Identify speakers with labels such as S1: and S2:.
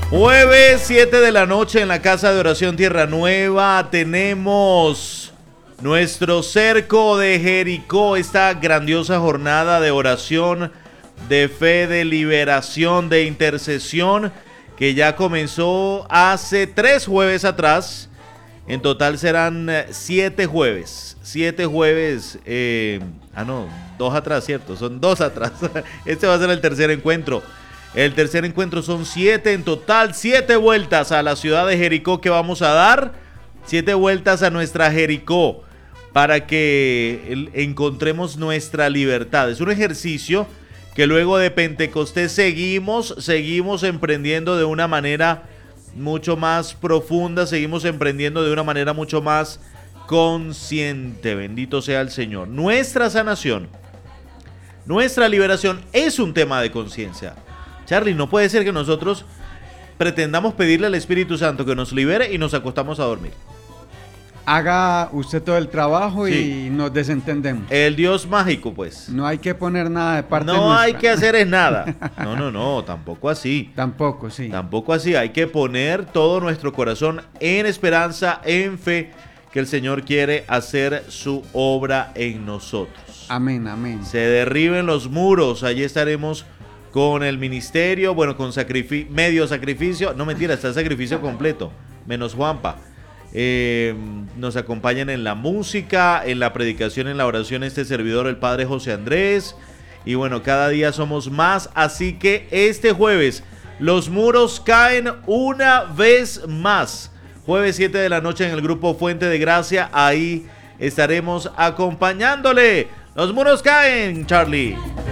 S1: Jueves 7 de la noche en la Casa de Oración Tierra Nueva tenemos nuestro cerco de Jericó, esta grandiosa jornada de oración, de fe, de liberación, de intercesión que ya comenzó hace 3 jueves atrás. En total serán 7 jueves. 7 jueves. 2 atrás, ¿cierto? Son 2 atrás. Este va a ser el tercer encuentro. El tercer encuentro son 7 en total. 7 vueltas a la ciudad de Jericó que vamos a dar. 7 vueltas a nuestra Jericó para que encontremos nuestra libertad. Es un ejercicio que luego de Pentecostés seguimos emprendiendo de una manera mucho más profunda, seguimos emprendiendo de una manera mucho más consciente. Bendito sea el Señor. Nuestra sanación, nuestra liberación es un tema de conciencia. Charlie, no puede ser que nosotros pretendamos pedirle al Espíritu Santo que nos libere y nos acostamos a dormir.
S2: Haga usted todo el trabajo
S1: Sí.
S2: y nos desentendemos.
S1: El Dios mágico, pues.
S2: No hay que poner nada de parte
S1: No
S2: nuestra.
S1: hay que hacer es nada. No, tampoco así.
S2: Tampoco, sí.
S1: Tampoco así. Hay que poner todo nuestro corazón en esperanza, en fe, que el Señor quiere hacer su obra en nosotros.
S2: Amén, amén.
S1: Se derriben los muros. Allí estaremos con el ministerio, bueno, con medio sacrificio. No, mentira, está el sacrificio completo, menos Juanpa. Nos acompañan en la música, en la predicación, en la oración este servidor, el Padre José Andrés. Y bueno, cada día somos más, así que este jueves los muros caen una vez más. Jueves 7 de la noche en el grupo Fuente de Gracia, ahí estaremos acompañándole. Los muros caen, Charlie.